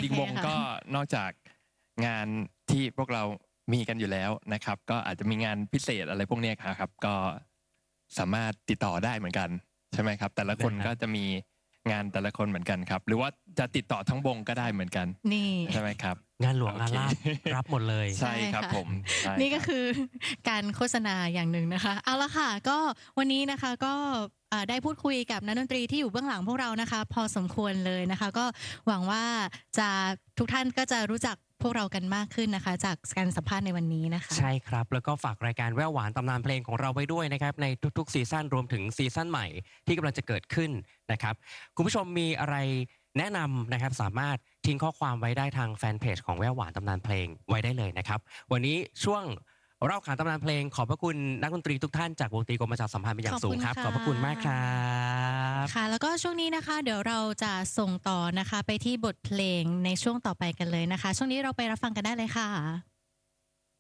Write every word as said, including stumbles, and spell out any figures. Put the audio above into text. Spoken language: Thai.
ริงๆวงก็นอกจากงานที่พวกเรามีกันอยู่แล้วนะครับก็อาจจะมีงานพิเศษอะไรพวกนี้ครับก็สามารถติดต่อได้เหมือนกันใช่ไหมครับแต่ละคนก็จะมีงานแต่ละคนเหมือนกันครับหรือว่าจะติดต่อทั้งวงก็ได้เหมือนกันนี่ใช่ไหมครับงานหลวงงานลาบรับหมดเลยใช่ครับผมนี่ก็คือการโฆษณาอย่างหนึ่งนะคะเอาละค่ะก็วันนี้นะคะก็ได้พูดคุยกับนักดนตรีที่อยู่เบื้องหลังพวกเรานะคะพอสมควรเลยนะคะก็หวังว่าจะทุกท่านก็จะรู้จักพวกเรากันมากขึ้นนะคะจากการสัมภาษณ์ในวันนี้นะคะใช่ครับแล้วก็ฝากรายการแว่วหวานตำนานเพลงของเราไว้ด้วยนะครับในทุกๆซีซั่นรวมถึงซีซั่นใหม่ที่กำลังจะเกิดขึ้นนะครับคุณผู้ชมมีอะไรแนะนำนะครับสามารถทิ้งข้อความไว้ได้ทางแฟนเพจของแว่วหวานตำนานเพลงไว้ได้เลยนะครับวันนี้ช่วงเล่าขานตำนานเพลงขอบพระคุณนักดนตรีทุกท่านจากวงดนตรีกรมประชาสัมพันธ์เป็นอย่างสูงครับขอบพระคุณมากครับค่ะแล้วก็ช่วงนี้นะคะเดี๋ยวเราจะส่งต่อนะคะไปที่บทเพลงในช่วงต่อไปกันเลยนะคะช่วงนี้เราไปรับฟังกันได้เลยค่ะ